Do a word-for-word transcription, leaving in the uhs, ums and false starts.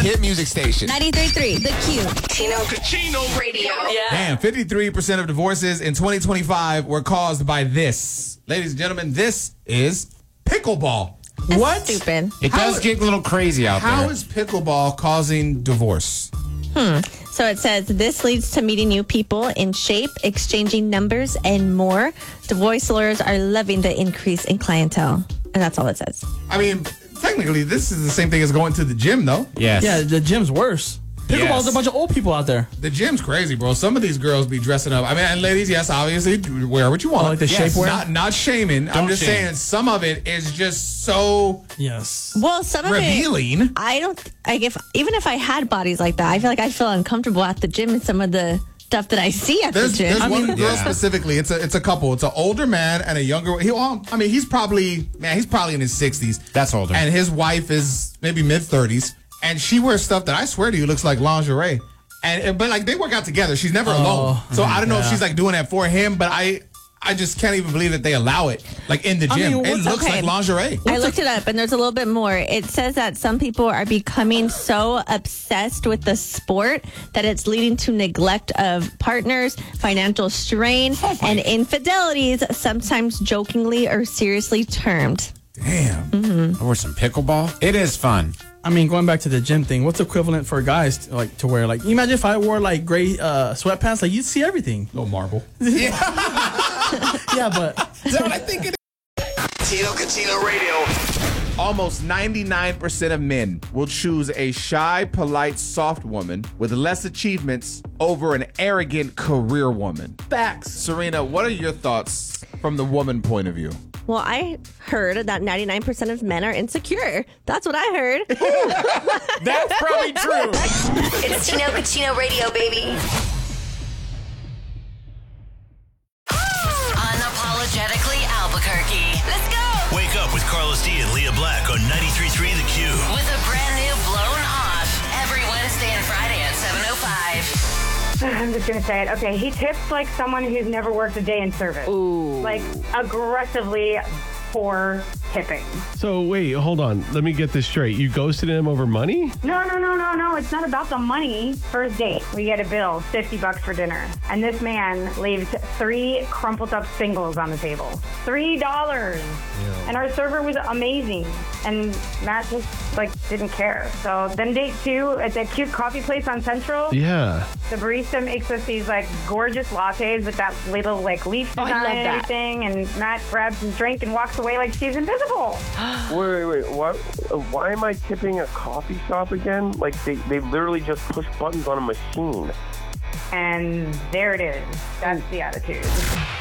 one hit music station. ninety-three point three, The Q. Tino Cucino Radio. Yeah. Damn, fifty-three percent of divorces in twenty twenty-five were caused by this. Ladies and gentlemen, this is pickleball. That's what? Stupid. It How- does get a little crazy out How there. is pickleball causing divorce? Hmm. So it says this leads to meeting new people in shape, exchanging numbers, and more. Divorce lawyers are loving the increase in clientele. And that's all it says. I mean, technically, this is the same thing as going to the gym, though. Yes. Yeah, the gym's worse. Pickleball's Yes. a bunch of old people out there. The gym's crazy, bro. Some of these girls be dressing up. I mean, and ladies, yes, obviously, wear what you want. Oh, like the yes, shapewear? Not, not shaming. I'm Don't just shame. saying some of it is just so Yes. Well, some of revealing. it, I don't, like, if, even if I had bodies like that, I feel like I feel uncomfortable at the gym in some of the stuff that I see at There's, the gym. there's I one mean- girl Yeah. specifically. It's a it's a couple. It's an older man and a younger. He, well, I mean, he's probably man. He's probably in his sixties. That's older. And his wife is maybe mid thirties, and she wears stuff that I swear to you looks like lingerie. And but like they work out together. She's never alone. So I don't know if yeah. she's like doing that for him, but I I just can't even believe that they allow it like in the I gym. mean, it what's- looks okay. like lingerie. I looked it up, and there's a little bit more. It says that some people are becoming so obsessed with the sport that it's leading to neglect of partners, financial strain, and infidelities, sometimes jokingly or seriously termed. Damn. Or some pickleball. It is fun. I mean, going back to the gym thing, what's equivalent for guys to, like to wear? Like, you imagine if I wore like gray uh, sweatpants, like you'd see everything. No marble. Yeah, but That's what I think it is. Tino Cucino Radio. Almost ninety-nine percent of men will choose a shy, polite, soft woman with less achievements over an arrogant career woman. Facts. Serena, what are your thoughts from the woman point of view? Well, I heard that ninety-nine percent of men are insecure. That's what I heard. That's probably true. It's Tino Cucino Radio, baby. Unapologetically Albuquerque. Let's go. Wake up with Carlos D and Leah Black on ninety-three point three The Q. With a brand new Blown Off every Wednesday and Friday at seven oh five. I'm just gonna say it. Okay, he tips like someone who's never worked a day in service. Ooh. Like aggressively poor tipping. So wait, hold on. Let me get this straight. You ghosted him over money? No, no, no, no, no. It's not about the money. First date, we get a bill, fifty bucks for dinner. And this man leaves three crumpled up singles on the table. Three dollars. Yeah. And our server was amazing. And Matt just like didn't care. So then date two at that cute coffee place on Central. Yeah. The barista makes us these like gorgeous lattes with that little like leaf Oh, I design love and that. everything. And Matt grabs some drink and walks away like she's invisible. Wait, wait, wait. Why, why am I tipping a coffee shop again? Like, they, they literally just push buttons on a machine. And there it is. That's the attitude.